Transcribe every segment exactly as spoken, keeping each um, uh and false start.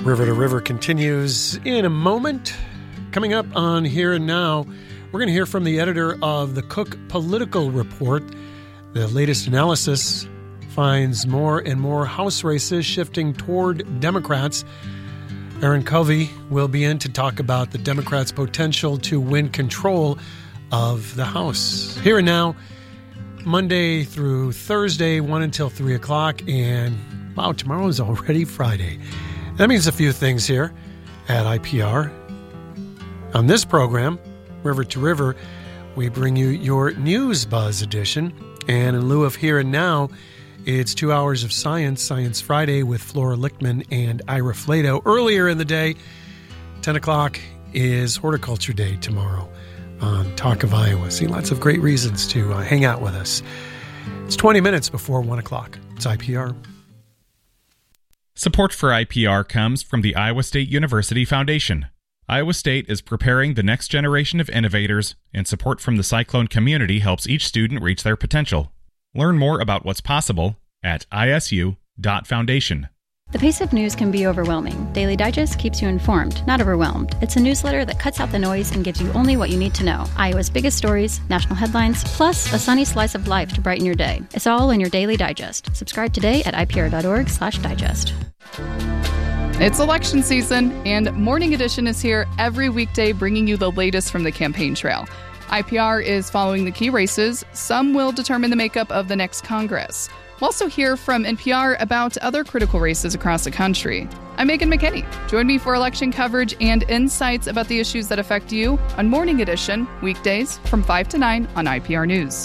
River to River continues in a moment. Coming up on Here and Now, we're going to hear from the editor of the Cook Political Report. The latest analysis finds more and more House races shifting toward Democrats. Aaron Covey will be in to talk about the Democrats' potential to win control of the House. Here and Now, Monday through Thursday, one until three o'clock. And wow, tomorrow is already Friday. That means a few things here at I P R. On this program, River to River, we bring you your News Buzz edition. And in lieu of Here and Now, it's two hours of science, Science Friday with Flora Lichtman and Ira Flato. Earlier in the day, ten o'clock is Horticulture Day tomorrow on Talk of Iowa. See, lots of great reasons to uh, hang out with us. It's twenty minutes before one o'clock. It's I P R. Support for I P R comes from the Iowa State University Foundation. Iowa State is preparing the next generation of innovators, and support from the Cyclone community helps each student reach their potential. Learn more about what's possible at I S U dot foundation. The pace of news can be overwhelming. Daily Digest keeps you informed, not overwhelmed. It's a newsletter that cuts out the noise and gives you only what you need to know. Iowa's biggest stories, national headlines, plus a sunny slice of life to brighten your day. It's all in your Daily Digest. Subscribe today at I P R dot org slash digest. It's election season, and Morning Edition is here every weekday bringing you the latest from the campaign trail. I P R is following the key races. Some will determine the makeup of the next Congress. We'll also hear from N P R about other critical races across the country. I'm Megan McKinney. Join me for election coverage and insights about the issues that affect you on Morning Edition, weekdays from five to nine on I P R News.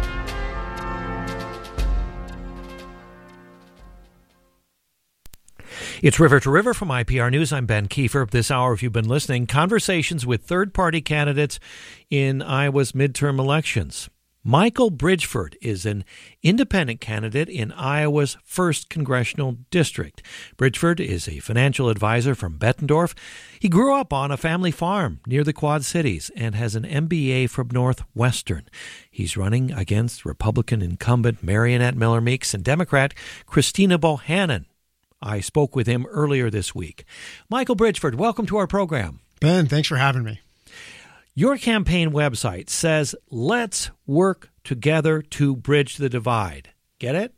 It's River to River from I P R News. I'm Ben Kiefer. This hour, if you've been listening, conversations with third-party candidates in Iowa's midterm elections. Michael Bridgeford is an independent candidate in Iowa's first congressional district. Bridgeford is a financial advisor from Bettendorf. He grew up on a family farm near the Quad Cities and has an M B A from Northwestern. He's running against Republican incumbent Mariannette Miller Meeks and Democrat Christina Bohannon. I spoke with him earlier this week. Michael Bridgeford, welcome to our program. Ben, thanks for having me. Your campaign website says, let's work together to bridge the divide. Get it?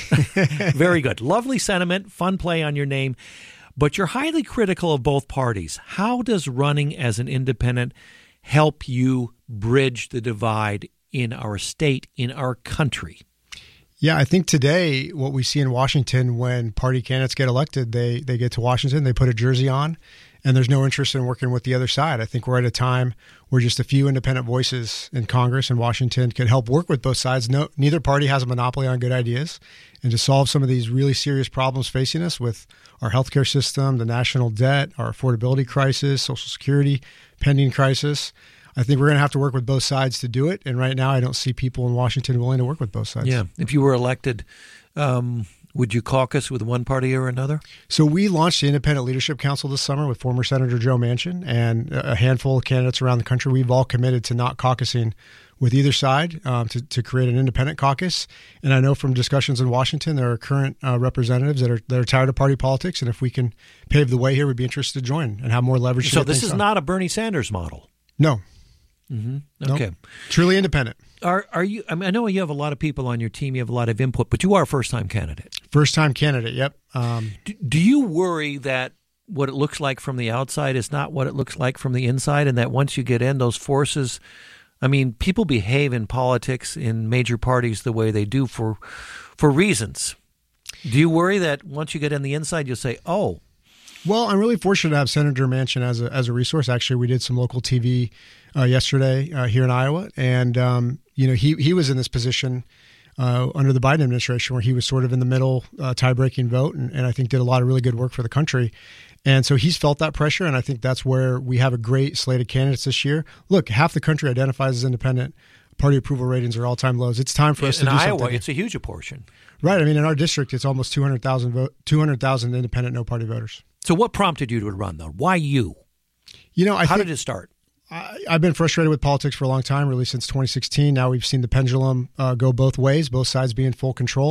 Very good. Lovely sentiment, fun play on your name. But you're highly critical of both parties. How does running as an independent help you bridge the divide in our state, in our country? Yeah, I think today what we see in Washington when party candidates get elected, they they get to Washington, they put a jersey on, and there's no interest in working with the other side. I think we're at a time where just a few independent voices in Congress and Washington could help work with both sides. No, neither party has a monopoly on good ideas. And to solve some of these really serious problems facing us with our healthcare system, the national debt, our affordability crisis, Social Security pending crisis, I think we're going to have to work with both sides to do it. And right now, I don't see people in Washington willing to work with both sides. Yeah. If you were elected, um, would you caucus with one party or another? So we launched the Independent Leadership Council this summer with former Senator Joe Manchin and a handful of candidates around the country. We've all committed to not caucusing with either side, um, to, to create an independent caucus. And I know from discussions in Washington, there are current uh, representatives that are that are tired of party politics. And if we can pave the way here, we'd be interested to join and have more leverage. So this is not a Bernie Sanders model? No. Mm-hmm. Okay. Nope. Truly independent. Are are you? I mean, I know you have a lot of people on your team. You have a lot of input, but you are a first-time candidate. First-time candidate. Yep. Um, do, do you worry that what it looks like from the outside is not what it looks like from the inside, and that once you get in, those forces? I mean, people behave in politics in major parties the way they do for for reasons. Do you worry that once you get in the inside, you'll say, "Oh"? Well, I'm really fortunate to have Senator Manchin as a as a resource. Actually, we did some local T V uh, yesterday uh, here in Iowa, and um, you know he he was in this position uh, under the Biden administration where he was sort of in the middle, uh, tie-breaking vote, and, and I think did a lot of really good work for the country. And so he's felt that pressure, and I think that's where we have a great slate of candidates this year. Look, half the country identifies as independent. Party approval ratings are all-time lows. It's time for us in to do Iowa, something. It's a huge portion. Right. I mean, in our district, it's almost two hundred thousand vote, two hundred thousand independent no-party voters. So what prompted you to run, though? Why you? You know, I How think, did it start? I, I've been frustrated with politics for a long time, really since twenty sixteen. Now we've seen the pendulum uh, go both ways, both sides be in full control.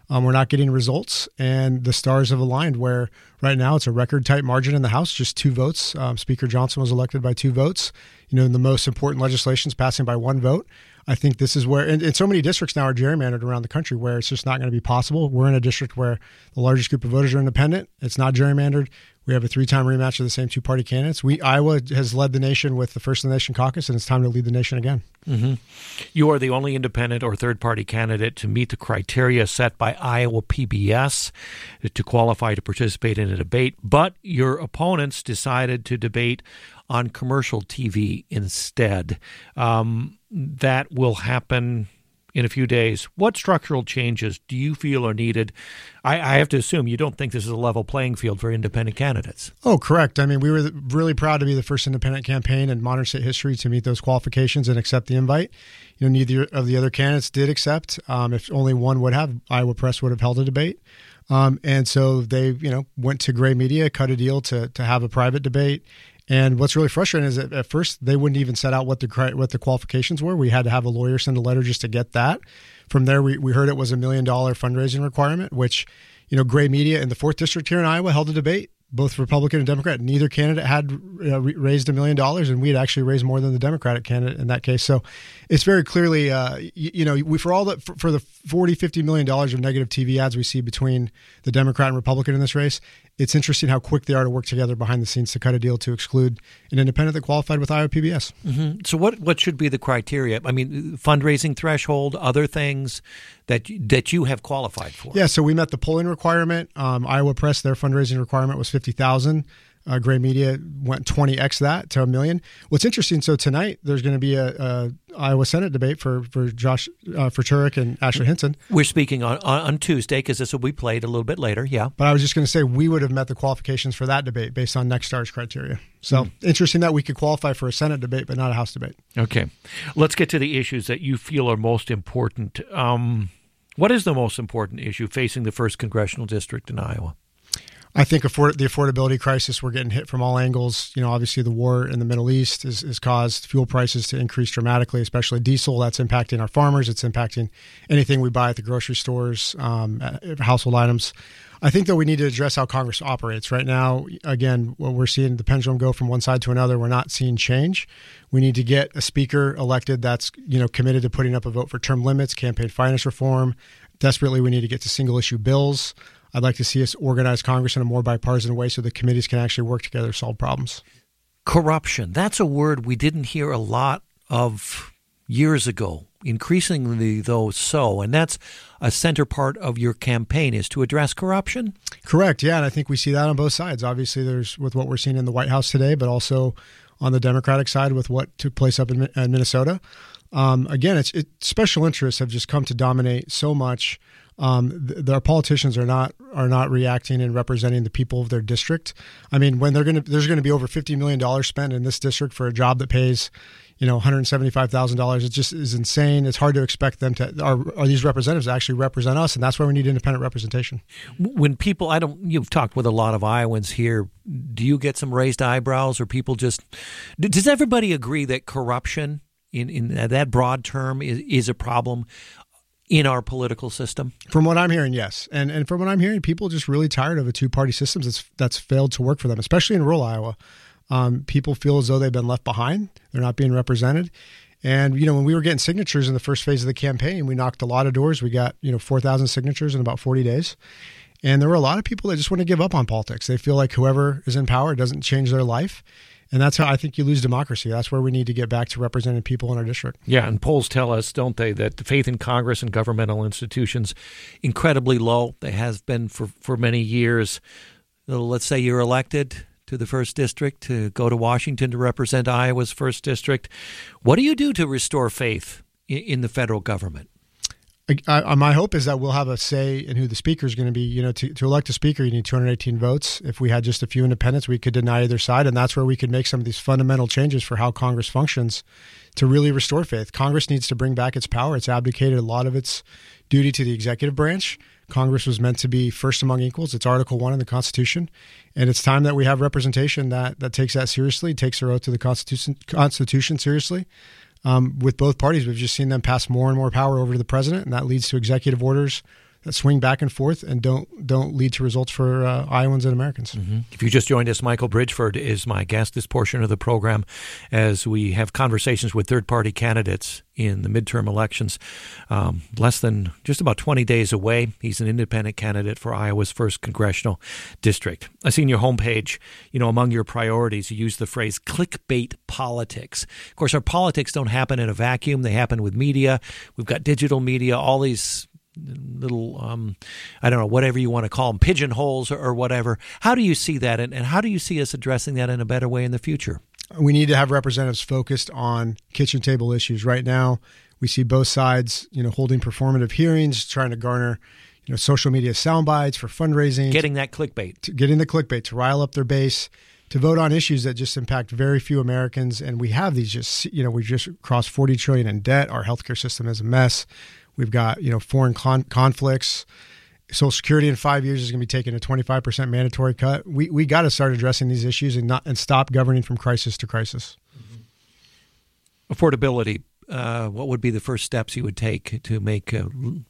Um, we're not getting results, and the stars have aligned where right now it's a record-tight margin in the House, just two votes. Um, Speaker Johnson was elected by two votes. You know, the most important legislation's passing by one vote. I think this is where, and, and so many districts now are gerrymandered around the country where it's just not going to be possible. We're in a district where the largest group of voters are independent. It's not gerrymandered. We have a three-time rematch of the same two-party candidates. We Iowa has led the nation with the First in the Nation caucus, and it's time to lead the nation again. Mm-hmm. You are the only independent or third-party candidate to meet the criteria set by Iowa P B S to qualify to participate in a debate, but your opponents decided to debate on commercial T V instead. Um, that will happen in a few days. What structural changes do you feel are needed? I, I have to assume you don't think this is a level playing field for independent candidates. Oh, correct. I mean, we were really proud to be the first independent campaign in modern state history to meet those qualifications and accept the invite. You know, neither of the other candidates did accept. Um, if only one would have, Iowa Press would have held a debate. Um, and so they, you know, went to Gray Media, cut a deal to to have a private debate. And what's really frustrating is that at first they wouldn't even set out what the what the qualifications were. We had to have a lawyer send a letter just to get that. From there, we, we heard it was a million dollar fundraising requirement, which, you know, Gray Media in the fourth district here in Iowa held a debate, both Republican and Democrat. Neither candidate had uh, raised a million dollars, and we had actually raised more than the Democratic candidate in that case. So it's very clearly, uh, you, you know, we for all the for, for the forty, fifty million dollars of negative T V ads we see between the Democrat and Republican in this race, it's interesting how quick they are to work together behind the scenes to cut a deal to exclude an independent that qualified with Iowa P B S. Mm-hmm. So what what should be the criteria? I mean, fundraising threshold, other things that that you have qualified for? Yeah, so we met the polling requirement. Um, Iowa Press, their fundraising requirement was fifty thousand dollars. Uh, Gray Media went twenty x that to a million. What's interesting, so tonight there's going to be a, a Iowa Senate debate for for Josh uh, for Turek and Ashley Hinton. We're speaking on on Tuesday because this will be played a little bit later. Yeah, but I was just going to say we would have met the qualifications for that debate based on Next Star's criteria. So mm. interesting that we could qualify for a Senate debate but not a House debate. Okay, let's get to the issues that you feel are most important. Um, what is the most important issue facing the first congressional district in Iowa? I think afford, the affordability crisis, we're getting hit from all angles. You know, obviously the war in the Middle East has, has caused fuel prices to increase dramatically, especially diesel. That's impacting our farmers. It's impacting anything we buy at the grocery stores, um, household items. I think, though, we need to address how Congress operates. Right now, again, what we're seeing the pendulum go from one side to another. We're not seeing change. We need to get a speaker elected that's, you know, committed to putting up a vote for term limits, campaign finance reform. Desperately, we need to get to single-issue bills. I'd like to see us organize Congress in a more bipartisan way so the committees can actually work together to solve problems. Corruption. That's a word we didn't hear a lot of years ago, increasingly though so. And that's a center part of your campaign is to address corruption? Correct, yeah. And I think we see that on both sides. Obviously, there's with what we're seeing in the White House today, but also on the Democratic side with what took place up in, in Minnesota. Um, again, it's it, special interests have just come to dominate so much. Um, th- our politicians are not are not reacting and representing the people of their district. I mean, when they're going to there's going to be over fifty million dollars spent in this district for a job that pays, you know, one hundred seventy-five thousand dollars. It just is insane. It's hard to expect them to are, are these representatives to actually represent us, and that's why we need independent representation. When people, I don't, you've talked with a lot of Iowans here. Do you get some raised eyebrows, or people just? Does everybody agree that corruption, in in that broad term, is is a problem in our political system? From what I'm hearing, yes. And and from what I'm hearing, people are just really tired of a two-party system that's that's failed to work for them, especially in rural Iowa. Um, people feel as though they've been left behind. They're not being represented. And, you know, when we were getting signatures in the first phase of the campaign, we knocked a lot of doors. We got, you know, four thousand signatures in about forty days. And there were a lot of people that just want to give up on politics. They feel like whoever is in power doesn't change their life. And that's how I think you lose democracy. That's where we need to get back to representing people in our district. Yeah, and polls tell us, don't they, that the faith in Congress and governmental institutions incredibly low. They have been for, for many years. Let's say you're elected to the first district, to go to Washington to represent Iowa's first district. What do you do to restore faith in, in the federal government? I, I, my hope is that we'll have a say in who the speaker is going to be. You know, to, to elect a speaker, you need two hundred eighteen votes. If we had just a few independents, we could deny either side, and that's where we could make some of these fundamental changes for how Congress functions to really restore faith. Congress needs to bring back its power. It's abdicated a lot of its duty to the executive branch. Congress was meant to be first among equals. It's Article One in the Constitution, and it's time that we have representation that that takes that seriously, takes their oath to the Constitution, Constitution seriously. Um, with both parties, we've just seen them pass more and more power over to the president, and that leads to executive orders that swing back and forth and don't don't lead to results for uh, Iowans and Americans. Mm-hmm. If you just joined us, Michael Bridgeford is my guest this portion of the program as we have conversations with third-party candidates in the midterm elections. Um, less than just about twenty days away. He's an independent candidate for Iowa's first congressional district. I see in your homepage, you know, among your priorities, you use the phrase clickbait politics. Of course, our politics don't happen in a vacuum. They happen with media. We've got digital media, all these little, um, I don't know, whatever you want to call them, pigeonholes or, or whatever. How do you see that, and, and how do you see us addressing that in a better way in the future? We need to have representatives focused on kitchen table issues. Right now, we see both sides, you know, holding performative hearings, trying to garner, you know, social media sound bites for fundraising. Getting that clickbait. To, getting the clickbait to rile up their base, to vote on issues that just impact very few Americans. And we have these just, you know, we just crossed forty trillion dollars in debt. Our healthcare system is a mess. We've got, you know, foreign con- conflicts. Social Security in five years is going to be taking a twenty-five percent mandatory cut. We we got to start addressing these issues and not and stop governing from crisis to crisis. Mm-hmm. Affordability. Uh, what would be the first steps you would take to make uh,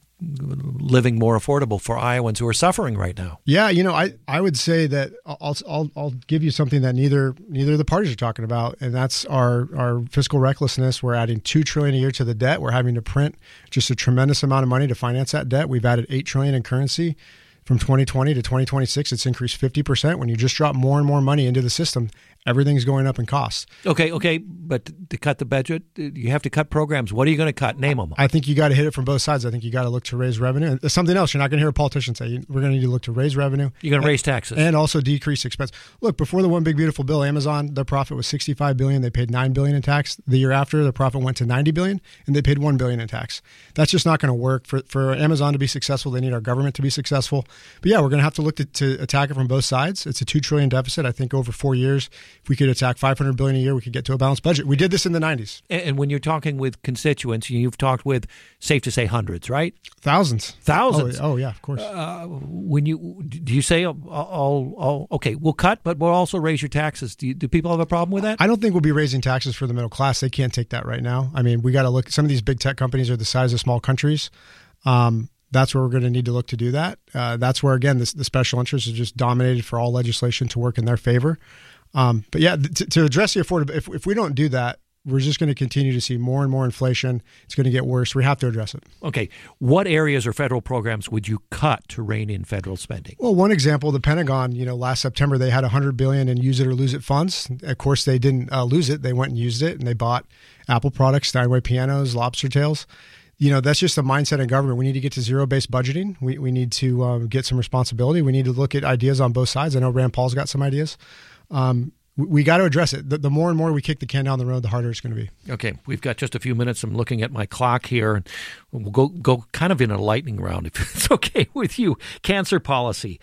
living more affordable for Iowans who are suffering right now? Yeah, you know, I, I would say that I'll I'll I'll give you something that neither neither of the parties are talking about, and that's our our fiscal recklessness. We're adding two trillion dollars a year to the debt. We're having to print just a tremendous amount of money to finance that debt. We've added eight trillion dollars in currency. From twenty twenty to twenty twenty-six, it's increased fifty percent. When you just drop more and more money into the system, everything's going up in cost. Okay, okay, but to cut the budget, you have to cut programs. What are you going to cut? Name them. I think you got to hit it from both sides. I think you got to look to raise revenue. And something else, you're not going to hear a politician say. We're going to need to look to raise revenue. You're going to raise taxes. And also decrease expense. Look, before the One Big Beautiful Bill, Amazon, their profit was sixty-five billion dollars. They paid nine billion dollars in tax. The year after, their profit went to ninety billion dollars, and they paid one billion dollars in tax. That's just not going to work. For, for Amazon to be successful, they need our government to be successful. But yeah, we're going to have to look to, to attack it from both sides. It's a two trillion dollars deficit. I think over four years, if we could attack five hundred billion dollars a year, we could get to a balanced budget. We did this in the nineties. And when you're talking with constituents, you've talked with, safe to say, hundreds, right? Thousands. Thousands. Oh, oh yeah, of course. Uh, when you do you say, all, all, okay, we'll cut, but we'll also raise your taxes. Do, you, do people have a problem with that? I don't think we'll be raising taxes for the middle class. They can't take that right now. I mean, we got to look. Some of these big tech companies are the size of small countries. Um, That's where we're going to need to look to do that. Uh, that's where, again, this, the special interests are just dominated for all legislation to work in their favor. Um, but yeah, to, to address the affordability, if, if we don't do that, we're just going to continue to see more and more inflation. It's going to get worse. We have to address it. Okay. What areas or federal programs would you cut to rein in federal spending? Well, one example, the Pentagon, you know, last September, they had one hundred billion dollars in use it or lose it funds. Of course, they didn't uh, lose it. They went and used it, and they bought Apple products, Steinway pianos, lobster tails. You know, that's just a mindset in government. We need to get to zero-based budgeting. We we need to um, get some responsibility. We need to look at ideas on both sides. I know Rand Paul's got some ideas. Um, we we got to address it. The, the more and more we kick the can down the road, the harder it's going to be. Okay, we've got just a few minutes. I'm looking at my clock here. We'll go, go kind of in a lightning round, if it's okay with you. Cancer policy.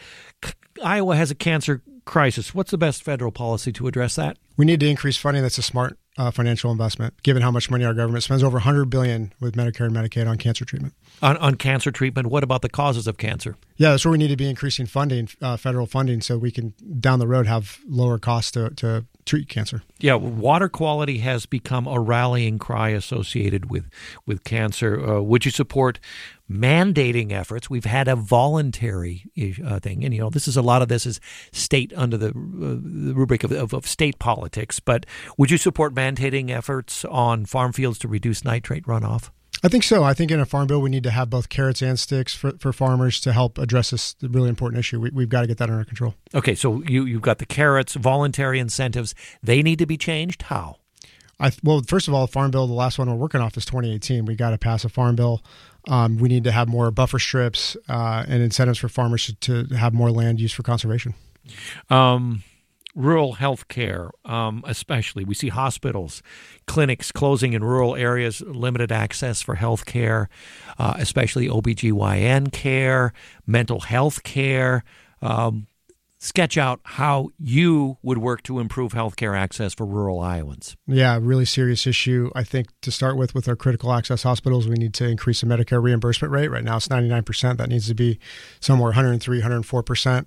Iowa has a cancer crisis. What's the best federal policy to address that? We need to increase funding that's a smart Uh, financial investment, given how much money our government spends, over one hundred billion dollars with Medicare and Medicaid on cancer treatment. On, on cancer treatment, what about the causes of cancer? Yeah, that's where we need to be increasing funding, uh, federal funding, so we can, down the road, have lower costs to, to treat cancer. Yeah, water quality has become a rallying cry associated with, with cancer. Uh, would you support mandating efforts? We've had a voluntary uh, thing, and you know this is a lot of this is state under the, uh, the rubric of, of, of state politics. But would you support mandating efforts on farm fields to reduce nitrate runoff? I think so. I think in a farm bill we need to have both carrots and sticks for, for farmers to help address this really important issue. We, we've got to get that under control. Okay, so you you've got the carrots, voluntary incentives. They need to be changed. How? I, well, first of all, the farm bill, the last one we're working off is twenty eighteen. We got to pass a farm bill. Um, we need to have more buffer strips uh, and incentives for farmers to, to have more land used for conservation. Um, rural health care, um, especially. We see hospitals, clinics closing in rural areas, limited access for health care, uh, especially O B G Y N care, mental health care. Um, sketch out how you would work to improve healthcare access for rural Iowans. Yeah, really serious issue. I think to start with, with our critical access hospitals, we need to increase the Medicare reimbursement rate. Right now it's ninety-nine percent. That needs to be somewhere one hundred three, one hundred four percent.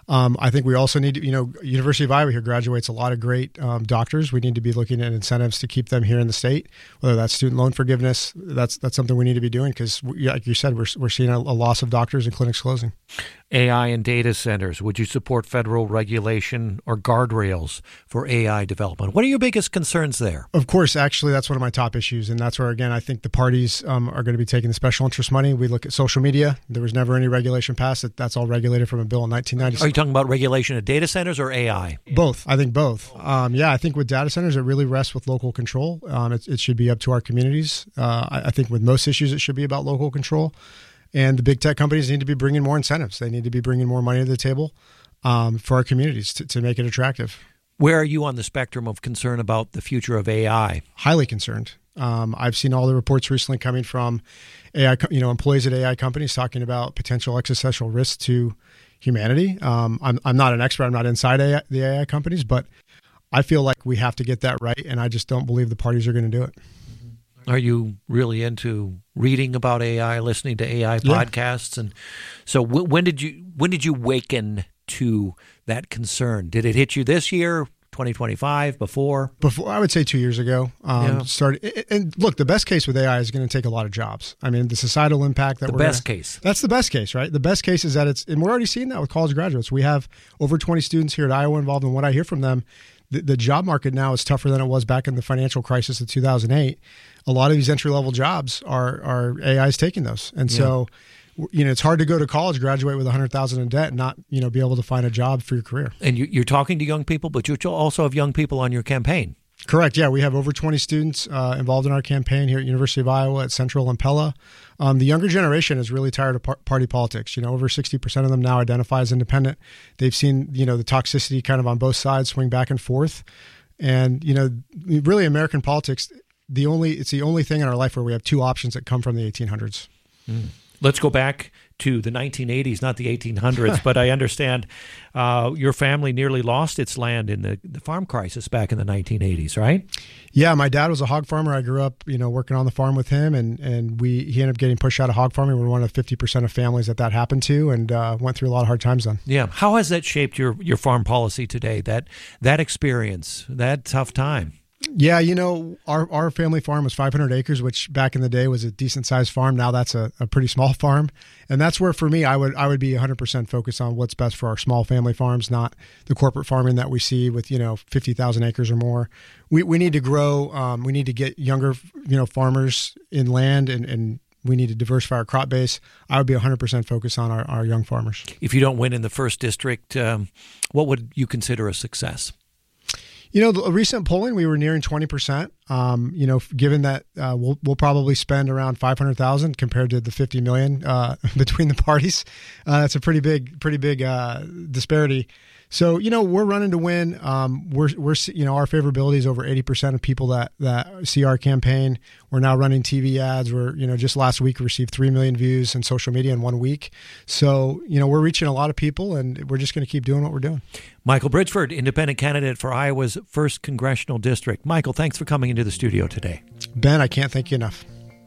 Um, I think we also need to, you know, University of Iowa here graduates a lot of great um, doctors. We need to be looking at incentives to keep them here in the state, whether that's student loan forgiveness. That's that's something we need to be doing because, like you said, we're, we're seeing a, a loss of doctors and clinics closing. A I and data centers. Would you support federal regulation or guardrails for A I development? What are your biggest concerns there? Of course, actually, that's one of my top issues. And that's where, again, I think the parties um, are going to be taking the special interest money. We look at social media. There was never any regulation passed. That's all regulated from a bill in nineteen ninety-six. Are you talking about regulation of data centers or A I? Both. I think both. Um, yeah, I think with data centers, it really rests with local control. Um, it, it should be up to our communities. Uh, I, I think with most issues, it should be about local control. And the big tech companies need to be bringing more incentives. They need to be bringing more money to the table um, for our communities to, to make it attractive. Where are you on the spectrum of concern about the future of A I? Highly concerned. Um, I've seen all the reports recently coming from A I, you know, employees at A I companies talking about potential existential risks to humanity. Um, I'm, I'm not an expert. I'm not inside A I, the A I companies, but I feel like we have to get that right, and I just don't believe the parties are going to do it. Are you really into reading about A I, listening to A I Yeah. podcasts? And so w- when did you when did you waken to that concern? Did it hit you this year, twenty twenty-five, before? Before, I would say two years ago. Um, Yeah. started, and look, the best case with A I is going to take a lot of jobs. I mean, the societal impact that The we're best gonna, case. That's the best case, right? The best case is that it's, and we're already seeing that with college graduates. We have over twenty students here at Iowa involved, and what I hear from them, the, the job market now is tougher than it was back in the financial crisis of two thousand eight. A lot of these entry-level jobs are, are A I's taking those. And so, you know, it's hard to go to college, graduate with one hundred thousand dollars in debt, and not, you know, be able to find a job for your career. And you, you're talking to young people, but you also have young people on your campaign. Correct. Yeah, we have over twenty students uh, involved in our campaign here at University of Iowa, at Central and Pella. Um, the younger generation is really tired of par- party politics. You know, over sixty percent of them now identify as independent. They've seen, you know, the toxicity kind of on both sides swing back and forth. And, you know, really American politics, the only it's the only thing in our life where we have two options that come from the eighteen hundreds. Mm. Let's go back to the nineteen eighties, not the eighteen hundreds, but I understand uh, your family nearly lost its land in the, the farm crisis back in the nineteen eighties, right? Yeah, my dad was a hog farmer. I grew up, you know, working on the farm with him, and, and we he ended up getting pushed out of hog farming. We were one of fifty percent of families that that happened to, and uh, went through a lot of hard times then. Yeah. How has that shaped your, your farm policy today, that that experience, that tough time? Yeah, you know, our, our family farm was five hundred acres, which back in the day was a decent sized farm. Now that's a, a pretty small farm. And that's where, for me, I would I would be one hundred percent focused on what's best for our small family farms, not the corporate farming that we see with, you know, fifty thousand acres or more. We we need to grow. Um, we need to get younger, you know, farmers in land, and, and we need to diversify our crop base. I would be one hundred percent focused on our, our young farmers. If you don't win in the first district, um, what would you consider a success? You know, the recent polling, we were nearing twenty percent. Um, you know, given that uh, we'll we'll probably spend around five hundred thousand compared to the fifty million uh, between the parties. Uh, that's a pretty big, pretty big uh, disparity. So, you know, we're running to win. Um, we're we're you know, our favorability is over eighty percent of people that that see our campaign. We're now running T V ads. We're, you know, just last week we received three million views in social media in one week. So, you know, we're reaching a lot of people, and we're just going to keep doing what we're doing. Michael Bridgeford, independent candidate for Iowa's first congressional district. Michael, thanks for coming into the studio today. Ben, I can't thank you enough.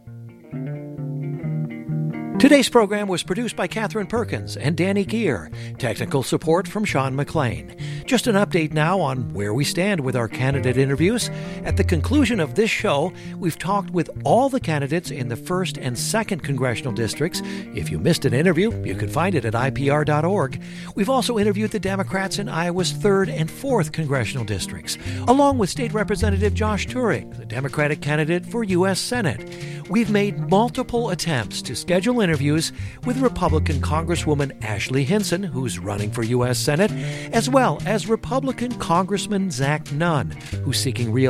Today's program was produced by Catherine Perkins and Danny Gear. Technical support from Sean McLean. Just an update now on where we stand with our candidate interviews. At the conclusion of this show, we've talked with all the candidates in the first and second congressional districts. If you missed an interview, you can find it at I P R dot org. We've also interviewed the Democrats in Iowa's third and fourth congressional districts, along with State Representative Josh Turing, the Democratic candidate for U S Senate. We've made multiple attempts to schedule interviews with Republican Congresswoman Ashley Hinson, who's running for U S Senate, as well as Republican Congressman Zach Nunn, who's seeking re